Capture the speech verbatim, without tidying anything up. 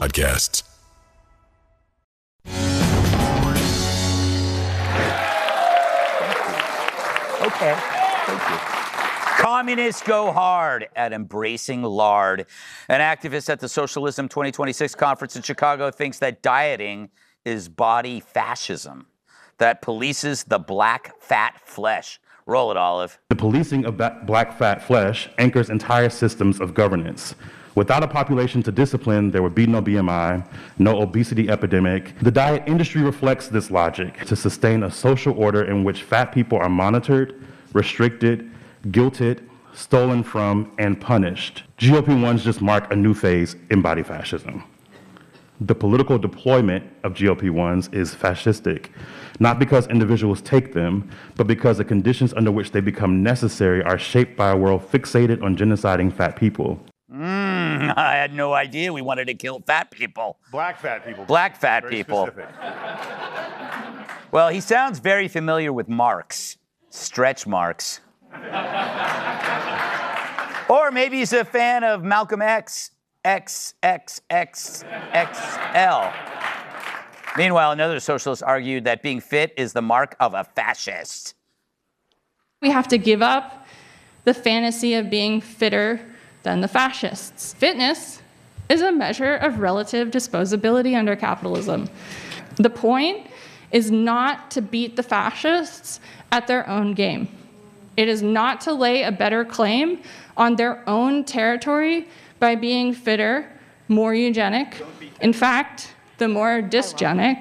podcasts. Okay, thank you. Communists go hard at embracing lard. An activist at the Socialism twenty twenty-six conference in Chicago thinks that dieting is body fascism that polices the black fat flesh. Roll it, Olive. The policing of that black fat flesh anchors entire systems of governance. Without a population to discipline, there would be no B M I, no obesity epidemic. The diet industry reflects this logic to sustain a social order in which fat people are monitored, restricted, guilted, stolen from, and punished. G O P ones just mark a new phase in body fascism. The political deployment of G O P ones is fascistic, not because individuals take them, but because the conditions under which they become necessary are shaped by a world fixated on genociding fat people. Mm, I had no idea we wanted to kill fat people. Black fat people. Black fat Very people. Specific. Well, he sounds very familiar with Marx, stretch marks. Or maybe he's a fan of Malcolm X, X X X X L. Meanwhile, another socialist argued that being fit is the mark of a fascist. We have to give up the fantasy of being fitter than the fascists. Fitness is a measure of relative disposability under capitalism. The point is not to beat the fascists at their own game. It is not to lay a better claim on their own territory by being fitter, more eugenic. In fact, the more dysgenic